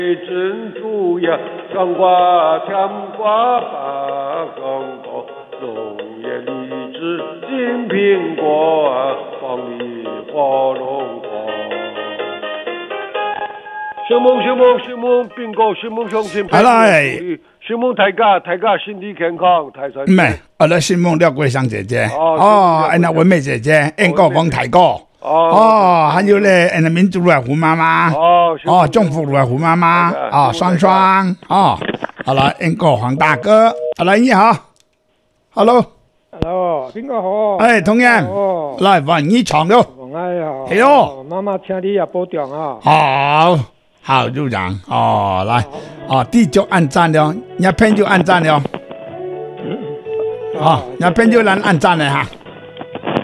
珍珠呀，黄瓜、甜瓜、八红果，龙眼、荔枝、金苹果，黄梨、火龙果。新梦bingo，新梦相亲，新梦大家身体健康，泰山。 唔系，我哋新梦廖桂香姐姐，那文美姐姐，国王大哥。还有咧，民族路胡妈妈，中福路胡妈妈，双，好了，国黄大哥，好了，你好 ，Hello， 边个好？ 同样，来换你唱咯， 系咯，妈妈请你也保重啊。 好，组长，来，第九按赞了，一篇就按赞了，一篇就能按赞了哈。